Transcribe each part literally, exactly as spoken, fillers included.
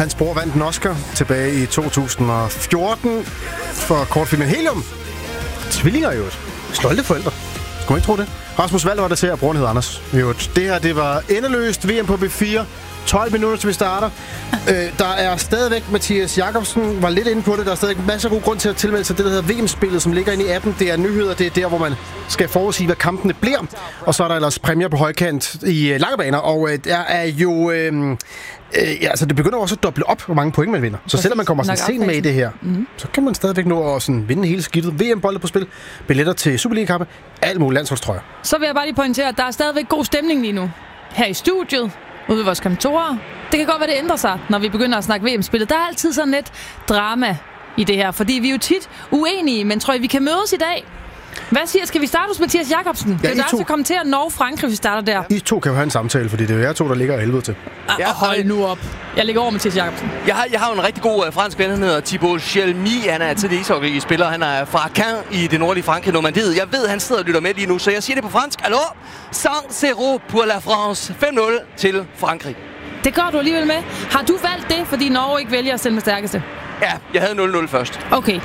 Hans bror vandt en Oscar tilbage i to tusind og fjorten for kortfilmen Helium. Tvillinger jo. Stolte forældre. Skulle man ikke tro det? Rasmus Wald var det til, og broren hed Anders. Jo, det her, det var endeløst. V M på B fire. tolv minutter, til vi starter. Øh, der er stadigvæk, Mathias Jakobsen var lidt inde på det, der er stadigvæk masser af god grund til at tilmelde sig det, der hedder V M-spillet, som ligger inde i appen. Det er nyheder, det er der, hvor man skal forudsige, hvad kampene bliver. Og så er der ellers præmier på højkant i øh, lange baner, og øh, der er jo... Øh, øh, ja, altså det begynder også at doble op, hvor mange point man vinder. Så selvom man kommer sådan sent med i det her, mm-hmm. så kan man stadigvæk nå at sådan vinde hele skidtet. V M-bolde på spil, billetter til Superliga-kampe, alt muligt landsholdstrøjer. Så vil jeg bare lige pointere, at der er stadigvæk god stemning lige nu. Her i studiet, ude ved vores kontorer. Det kan godt være, det ændrer sig, når vi begynder at snakke V M-spillet. Der er altid sådan lidt drama i det her, fordi vi er jo tit uenige, men tror jeg, vi kan mødes i dag? Hvad siger, skal vi starte hos Mathias Jakobsen? Ja, det er der til kommentere Norge-Frankrig, hvis vi starter der. I to kan jo have en samtale, fordi det er jo jer to, der ligger i helvede til. Ja, hold nu op. Jeg ligger over Mathias Jakobsen. Jeg har, jeg har jo en rigtig god uh, fransk ven, han hedder Thibaut Chelmy. Han er tidligere ishockey-spiller. Han er fra Caen i det nordlige Frankrig, Normandiet. Jeg ved, han sidder og lytter med lige nu, så jeg siger det på fransk. Allo, cinq zéro pour la France. fem nul til Frankrig. Det gør du alligevel med. Har du valgt det, fordi Norge ikke vælger at stille med stærkeste? Ja, jeg havde nul nul først. Okay.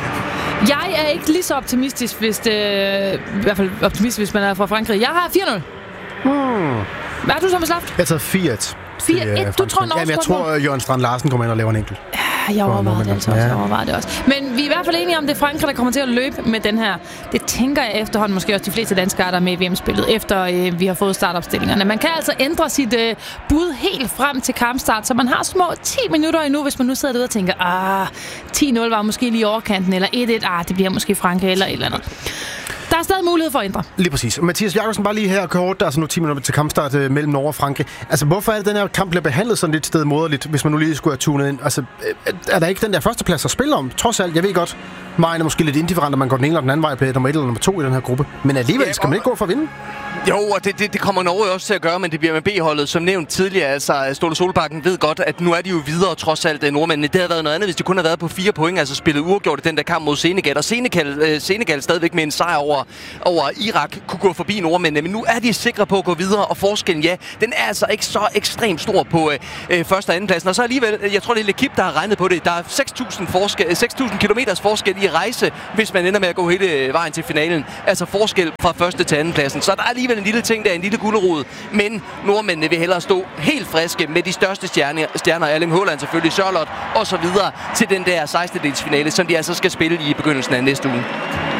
Jeg er ikke lige så optimistisk, hvis det, i hvert fald optimistisk, hvis man er fra Frankrig. Jeg har fire nul. Hmm. Hvad har du så med slaft? Jeg har taget fire et. fire et? Du tror, Norge Jamen, jeg tror, at Jørgen Strand Larsen kommer ind og laver en enkelt. Ja, jeg overvejede det altså også. Jeg overvejede det også. Men vi er i hvert fald enige om, det er Frankrig, der kommer til at løbe med den her. Det tænker jeg efterhånden, måske også de fleste danskere, der er med i V M-spillet, efter øh, vi har fået startopstillingerne. Man kan altså ændre sit øh, bud helt frem til kampstart, så man har små ti minutter endnu, hvis man nu sidder derude og tænker, ah, ti nul var måske lige overkanten, eller et et, ah, det bliver måske Frankrig eller et eller andet. Der er stadig mulighed for at ændre. Lige præcis. Mathias Jakobsen, bare lige her kort, der er altså nu ti minutter til kampstart øh, mellem Norge og Frankrig. Altså, hvorfor er det, den her kamp bliver behandlet sådan lidt stedmoderligt, hvis man nu lige skulle have tunet ind? Altså, er der ikke den der første plads at spille om? Trods alt, jeg ved godt, Majen er måske lidt indifferent, at man går den ene eller den anden vej på nummer et eller nummer to i den her gruppe. Men alligevel ja, skal man ikke gå for at vinde. Jo, og det, det, det kommer Norge også til at gøre, men det bliver med B-holdet, som nævnt tidligere. Altså, Ståle Solbakken ved godt, at nu er de jo videre, trods alt, nordmændene. Det havde været noget andet, hvis de kun havde været på fire point, altså spillet uafgjort i den der kamp mod Senegal. Og Senegal, øh, Senegal stadigvæk med en sejr over, over Irak kunne gå forbi nordmændene. Men nu er de sikre på at gå videre, og forskellen, ja, den er altså ikke så ekstremt stor på øh, første og anden pladsen. Og så alligevel, jeg tror, det er L'Equipe, der har regnet på det. Der er seks tusind kilometers forskel i rejse, hvis man ender med at gå hele vejen til finalen. Altså forskel fra første til anden pladsen. Så der er alligevel en lille ting, der er en lille gulerod. Men nordmændene vil hellere stå helt friske med de største stjerner, stjerner Erling Haaland selvfølgelig, Charlotte og så videre til den der sekstendedelsfinale, som de altså skal spille i begyndelsen af næste uge.